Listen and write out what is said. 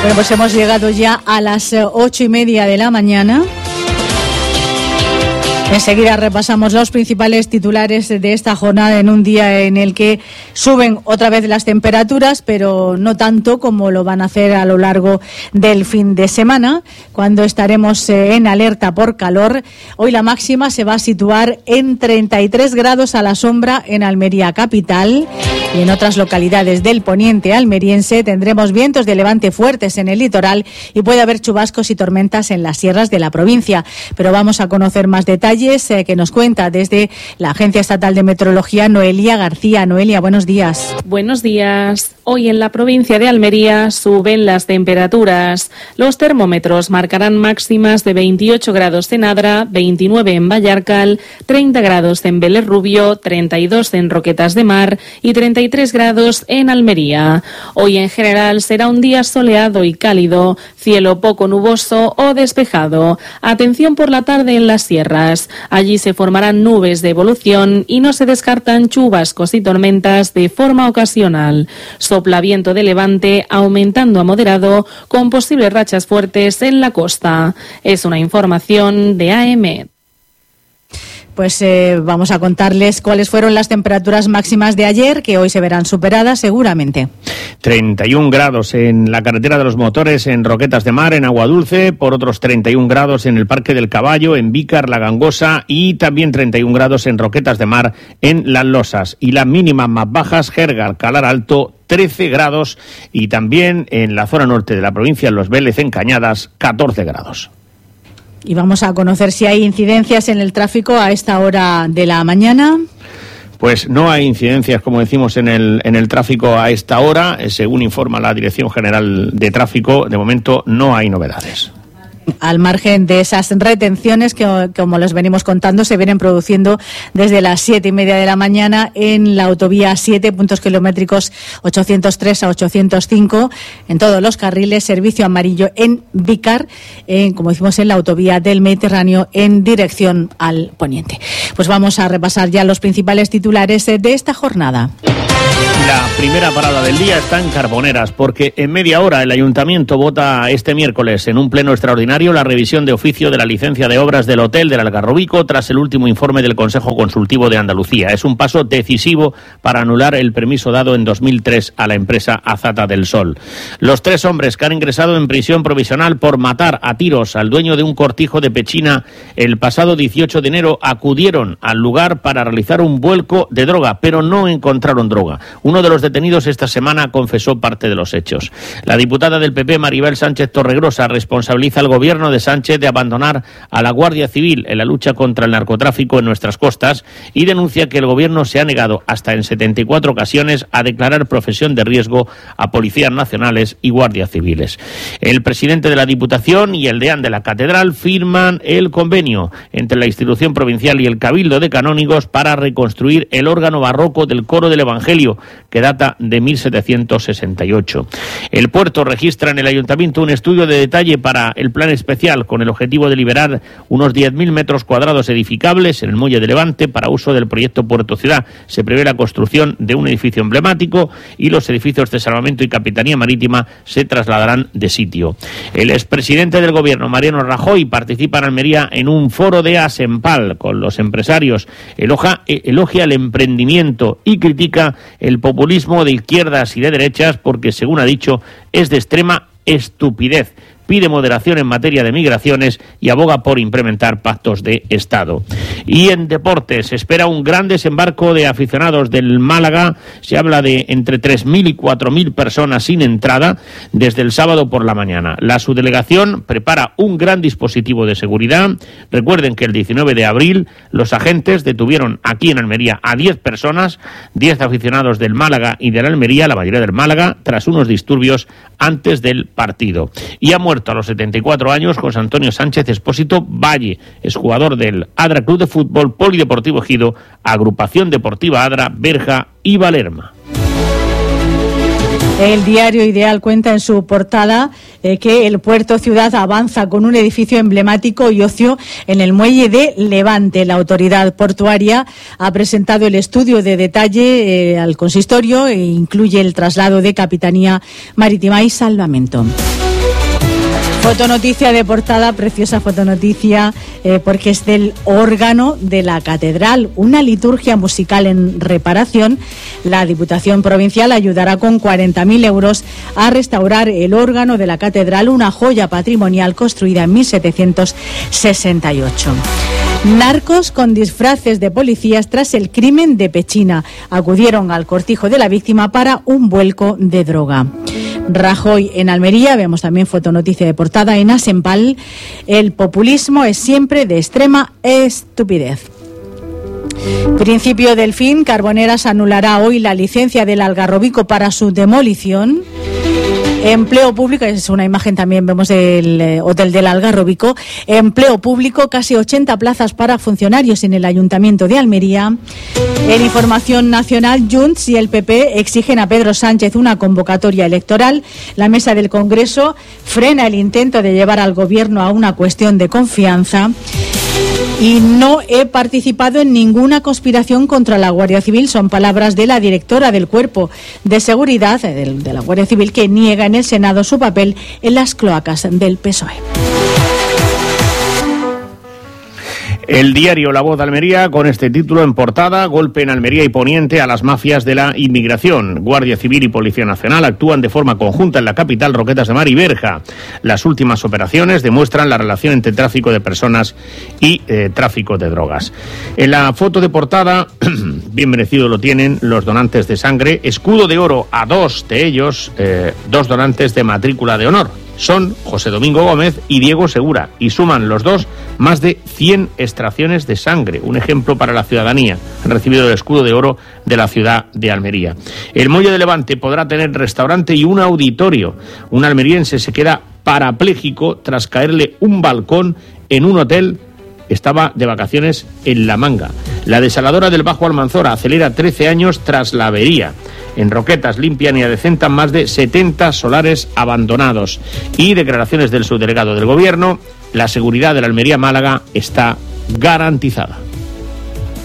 Bueno, pues hemos llegado ya a las 8:30 de la mañana. Enseguida repasamos los principales titulares de esta jornada en un día en el que suben otra vez las temperaturas, pero no tanto como lo van a hacer a lo largo del fin de semana, cuando estaremos en alerta por calor. Hoy la máxima se va a situar en 33 grados a la sombra en Almería capital, y en otras localidades del poniente almeriense tendremos vientos de levante fuertes en el litoral y puede haber chubascos y tormentas en las sierras de la provincia. Pero vamos a conocer más detalles que nos cuenta desde la Agencia Estatal de Meteorología Noelia García. Noelia, buenos días. Buenos días. Hoy en la provincia de Almería suben las temperaturas. Los termómetros marcarán máximas de 28 grados en Adra, 29 en Vallarcal, 30 grados en Vélez Rubio, 32 en Roquetas de Mar y 33 grados en Almería. Hoy en general será un día soleado y cálido, cielo poco nuboso o despejado. Atención por la tarde en las sierras. Allí se formarán nubes de evolución y no se descartan chubascos y tormentas de forma ocasional. Sopla viento de levante aumentando a moderado con posibles rachas fuertes en la costa. Es una información de AEMET. Pues vamos a contarles cuáles fueron las temperaturas máximas de ayer, que hoy se verán superadas seguramente. 31 grados en la carretera de los Motores en Roquetas de Mar, en Aguadulce, por otros 31 grados en el Parque del Caballo, en Vícar, La Gangosa, y también 31 grados en Roquetas de Mar, en Las Losas. Y las mínimas más bajas, Jerga, Alcalar Alto, 13 grados, y también en la zona norte de la provincia, en Los Vélez, en Cañadas, 14 grados. Y vamos a conocer si hay incidencias en el tráfico a esta hora de la mañana. Pues no hay incidencias, como decimos, en el tráfico a esta hora. Según informa la Dirección General de Tráfico, de momento no hay novedades. Al margen de esas retenciones que, como les venimos contando, se vienen produciendo desde las 7:30 de la mañana en la autovía 7, puntos kilométricos 803 a 805, en todos los carriles, servicio amarillo en Vícar, como decimos, en la autovía del Mediterráneo en dirección al poniente. Pues vamos a repasar ya los principales titulares de esta jornada. La primera parada del día está en Carboneras, porque en media hora el Ayuntamiento vota este miércoles en un pleno extraordinario la revisión de oficio de la licencia de obras del Hotel del Algarrobico tras el último informe del Consejo Consultivo de Andalucía. Es un paso decisivo para anular el permiso dado en 2003 a la empresa Azata del Sol. Los 3 hombres que han ingresado en prisión provisional por matar a tiros al dueño de un cortijo de Pechina el pasado 18 de enero acudieron al lugar para realizar un vuelco de droga, pero no encontraron droga. Uno de los detenidos esta semana confesó parte de los hechos. La diputada del PP, Maribel Sánchez Torregrosa, responsabiliza al gobierno de Sánchez de abandonar a la Guardia Civil en la lucha contra el narcotráfico en nuestras costas y denuncia que el gobierno se ha negado hasta en 74 ocasiones a declarar profesión de riesgo a policías nacionales y guardias civiles. El presidente de la Diputación y el deán de la Catedral firman el convenio entre la institución provincial y el Cabildo de Canónigos para reconstruir el órgano barroco del Coro del Evangelio, que data de 1768. El puerto registra en el Ayuntamiento un estudio de detalle para el plan especial con el objetivo de liberar unos 10.000 metros cuadrados edificables en el muelle de Levante para uso del proyecto Puerto Ciudad. Se prevé la construcción de un edificio emblemático y los edificios de salvamento y capitanía marítima se trasladarán de sitio. El expresidente del Gobierno, Mariano Rajoy, participa en Almería en un foro de Asempal con los empresarios. Elogia el emprendimiento y critica el populismo de izquierdas y de derechas porque, según ha dicho, es de extrema estupidez. Pide moderación en materia de migraciones y aboga por implementar pactos de Estado. Y en deportes se espera un gran desembarco de aficionados del Málaga. Se habla de entre 3.000 y 4.000 personas sin entrada desde el sábado por la mañana. La subdelegación prepara un gran dispositivo de seguridad. Recuerden que el 19 de abril los agentes detuvieron aquí en Almería a 10 personas, 10 aficionados del Málaga y de la Almería, la mayoría del Málaga, tras unos disturbios antes del partido. Y ha muerto a los 74 años José Antonio Sánchez Expósito Valle, es jugador del Adra Club de Fútbol, Polideportivo Ejido, Agrupación Deportiva Adra, Berja y Valerma. El diario Ideal cuenta en su portada que el Puerto Ciudad avanza con un edificio emblemático y ocio en el muelle de Levante. La autoridad portuaria ha presentado el estudio de detalle al consistorio e incluye el traslado de capitanía marítima y salvamento. Fotonoticia de portada, preciosa fotonoticia, porque es del órgano de la catedral, una liturgia musical en reparación. La Diputación Provincial ayudará con 40.000 euros a restaurar el órgano de la catedral, una joya patrimonial construida en 1768. Narcos con disfraces de policías tras el crimen de Pechina. Acudieron al cortijo de la víctima para un vuelco de droga. Rajoy en Almería, vemos también fotonoticia de portada en Asempal. El populismo es siempre de extrema estupidez. Principio del fin, Carboneras anulará hoy la licencia del Algarrobico para su demolición. Empleo público, es una imagen también, vemos del Hotel del Algarrobico. Empleo público, casi 80 plazas para funcionarios en el Ayuntamiento de Almería. En Información Nacional, Junts y el PP exigen a Pedro Sánchez una convocatoria electoral. La mesa del Congreso frena el intento de llevar al Gobierno a una cuestión de confianza. Y no he participado en ninguna conspiración contra la Guardia Civil. Son palabras de la directora del Cuerpo de Seguridad de la Guardia Civil, que niega en el Senado su papel en las cloacas del PSOE. El diario La Voz de Almería, con este título en portada: golpe en Almería y Poniente a las mafias de la inmigración. Guardia Civil y Policía Nacional actúan de forma conjunta en la capital, Roquetas de Mar y Berja. Las últimas operaciones demuestran la relación entre tráfico de personas y tráfico de drogas. En la foto de portada, bien merecido lo tienen los donantes de sangre. Escudo de oro a dos de ellos, dos donantes de matrícula de honor. Son José Domingo Gómez y Diego Segura, y suman los dos más de 100 extracciones de sangre. Un ejemplo para la ciudadanía. Han recibido el escudo de oro de la ciudad de Almería. El Muelle de Levante podrá tener restaurante y un auditorio. Un almeriense se queda parapléjico tras caerle un balcón en un hotel. Estaba de vacaciones en La Manga. La desaladora del Bajo Almanzora acelera 13 años tras la avería. En Roquetas limpian y adecentan más de 70 solares abandonados. Y declaraciones del subdelegado del Gobierno: la seguridad de la Almería-Málaga está garantizada.